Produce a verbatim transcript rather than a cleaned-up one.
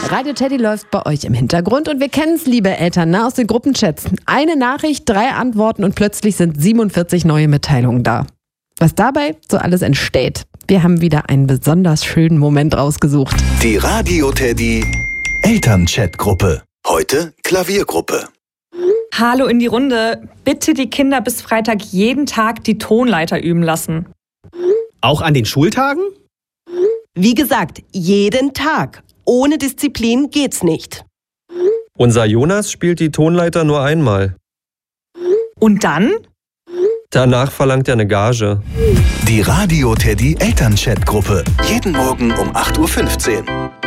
Radio Teddy läuft bei euch im Hintergrund und wir kennen es, liebe Eltern, ne, aus den Gruppenchats. Eine Nachricht, drei Antworten und plötzlich sind siebenundvierzig neue Mitteilungen da. Was dabei so alles entsteht. Wir haben wieder einen besonders schönen Moment rausgesucht. Die Radio Teddy Elternchat-Gruppe. Heute Klaviergruppe. Hallo in die Runde. Bitte die Kinder bis Freitag jeden Tag die Tonleiter üben lassen. Auch an den Schultagen? Wie gesagt, jeden Tag. Ohne Disziplin geht's nicht. Unser Jonas spielt die Tonleiter nur einmal. Und dann? Danach verlangt er eine Gage. Die Radio Teddy Elternchat-Gruppe. Jeden Morgen um acht Uhr fünfzehn.